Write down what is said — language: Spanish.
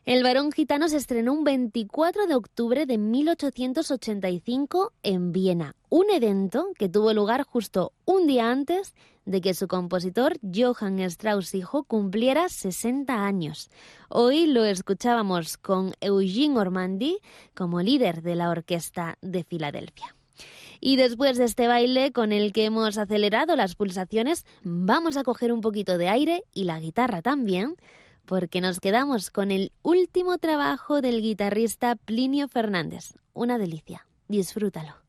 El Barón Gitano se estrenó un 24 de octubre de 1885 en Viena, un evento que tuvo lugar justo un día antes de que su compositor, Johann Strauss hijo, cumpliera 60 años. Hoy lo escuchábamos con Eugene Ormandy como líder de la Orquesta de Filadelfia. Y después de este baile con el que hemos acelerado las pulsaciones, vamos a coger un poquito de aire y la guitarra también, porque nos quedamos con el último trabajo del guitarrista Plinio Fernández. Una delicia. Disfrútalo.